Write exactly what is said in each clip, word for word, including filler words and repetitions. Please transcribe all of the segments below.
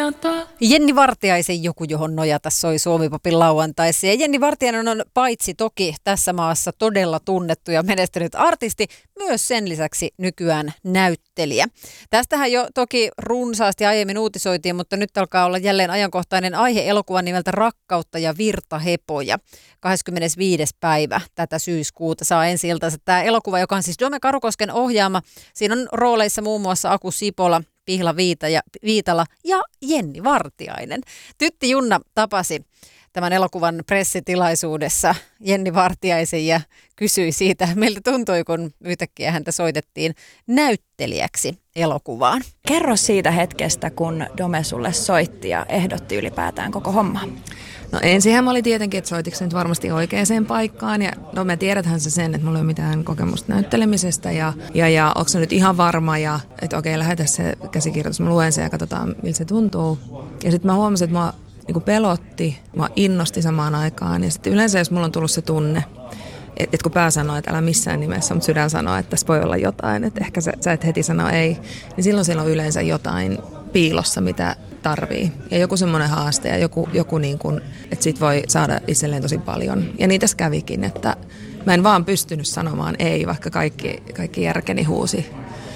antaa. Jenni Vartiaisen Joku, johon nojata soi Suomi-popin lauantaissa. Ja Jenni Vartiainen on paitsi toki tässä maassa todella tunnettu ja menestynyt artisti, myös sen lisäksi nykyään näyttelijä. Tästähän jo toki runsaasti aiemmin uutisoitiin, mutta nyt alkaa olla jälleen ajankohtainen aihe elokuvan nimeltä Rakkautta ja virtahepoja. kahdeskymmenesviides päivä tätä syyskuuta saa ensi-iltansa tämä elokuva, joka on siis Dome Karukosken ohjaama. Siinä on rooleissa muun muassa Aku Sipola, Pihla Viita ja, Viitala ja Jenni Vartiainen. Tytti Junna tapasi tämän elokuvan pressitilaisuudessa Jenni Vartiaisen ja kysyi siitä, miltä tuntui, kun yhtäkkiä häntä soitettiin näyttelijäksi elokuvaan. Kerro siitä hetkestä, kun Dome sulle soitti ja ehdotti ylipäätään koko hommaa. No ensinhän mä olin tietenkin, että soitiko nyt varmasti oikeaan paikkaan. Ja no me tiedäthän se sen, että mulla ei ole mitään kokemusta näyttelemisestä. Ja, ja, ja onko se nyt ihan varma, ja että okei, lähetä se käsikirjoitus, mä luen sen ja katsotaan, miltä se tuntuu. Ja sitten mä huomasin, että mua niin pelotti, mua innosti samaan aikaan. Ja sitten yleensä, jos mulla on tullut se tunne, että et kun pää sanoo, että älä missään nimessä, mutta sydän sanoo, että tässä voi olla jotain, että ehkä sä, sä et heti sano ei, niin silloin siellä on yleensä jotain piilossa, mitä tarvii. Ja joku semmoinen haaste ja joku, joku niin kuin, että siitä voi saada itselleen tosi paljon. Ja niin tässä kävikin, että mä en vaan pystynyt sanomaan ei, vaikka kaikki, kaikki järkeni huusi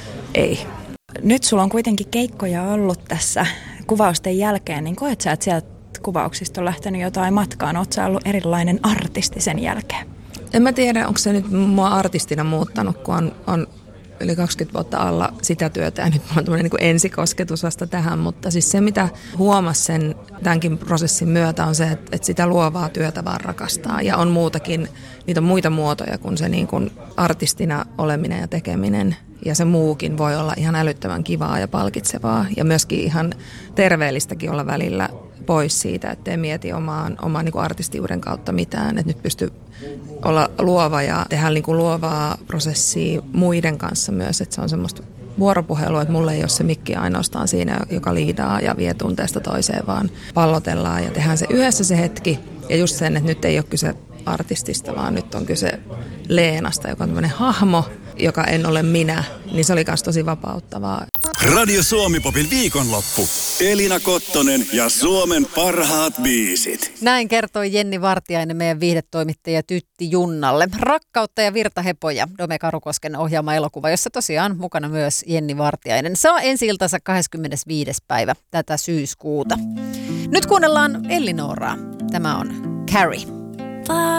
ei. Nyt sulla on kuitenkin keikkoja ollut tässä kuvausten jälkeen, niin koet sä, että sieltä kuvauksista on lähtenyt jotain matkaan? Oot sä ollut erilainen artisti sen jälkeen? En mä tiedä, onko se nyt mua artistina muuttanut, kun on, on yli kaksikymmentä vuotta alla sitä työtä, ja nyt mulla on tämmöinen niin kuin ensikosketus vasta tähän, mutta siis se, mitä huomasi sen tämänkin prosessin myötä, on se, että, että sitä luovaa työtä vaan rakastaa, ja on muutakin, niitä muita muotoja kuin se niin kuin artistina oleminen ja tekeminen, ja se muukin voi olla ihan älyttömän kivaa ja palkitsevaa, ja myöskin ihan terveellistäkin olla välillä pois siitä, ettei mieti omaan, omaan niin kuin artistiuden kautta mitään, että nyt pystyy olla luova ja tehdä niin kuin luovaa prosessia muiden kanssa myös, että se on semmoista vuoropuhelua, että mulla ei ole se mikki ainoastaan siinä, joka liidaa ja vie tunteesta toiseen, vaan pallotellaan ja tehdään se yhdessä se hetki. Ja just sen, että nyt ei ole kyse artistista, vaan nyt on kyse Leenasta, joka on tämmöinen hahmo, joka en ole minä, niin se oli myös tosi vapauttavaa. Radio Suomi-popin viikonloppu. Elina Kottonen ja Suomen parhaat biisit. Näin kertoi Jenni Vartiainen meidän viihdetoimittaja Tytti Junnalle. Rakkautta ja virtahepoja, Dome Karukosken ohjaama elokuva, jossa tosiaan mukana myös Jenni Vartiainen. Saa ensi-iltansa kahdeskymmenesviides päivä tätä syyskuuta. Nyt kuunnellaan Ellinoraa. Tämä on Carrie.